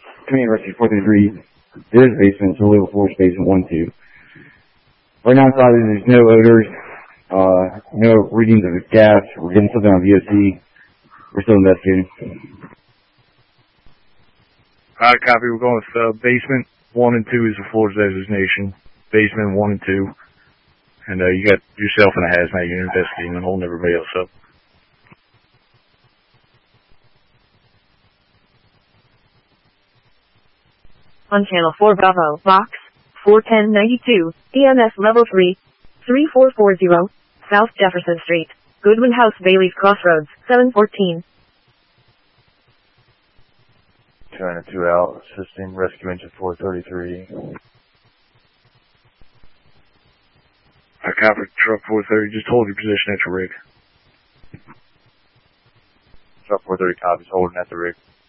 Command Rescue 433. There is basement, so level 4 space 1-2. Right now inside there's no odors, no readings of gas. We're getting something on VOC. We're still investigating. Alright, copy. We're going with basement 1 and 2 is the floor's designation. Basement 1 and 2. And you got yourself in a hazmat unit investigating and holding everybody else up. On Channel 4 Bravo, Box 41092, EMS Level 3, 3440, South Jefferson Street, Goodwin House, Bailey's Crossroads, 714. 2 and 2 out, assisting rescue engine 433. I copy truck 430, just hold your position at your rig. Truck 430 copies, holding at the rig.